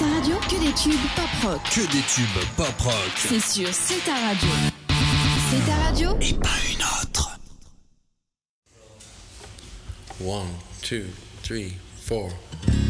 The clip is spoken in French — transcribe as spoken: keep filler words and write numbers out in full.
ta radio, que des tubes pop rock. Que des tubes pop rock. C'est sûr, c'est ta radio. C'est ta radio et pas une autre. One, two, three, four.